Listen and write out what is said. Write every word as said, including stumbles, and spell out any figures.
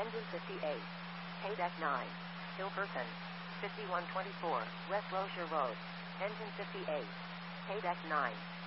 Engine fifty-eight. Paydeck nine. Hilperson. fifty-one twenty-four, West Locher Road. Engine fifty-eight. Paydeck nine.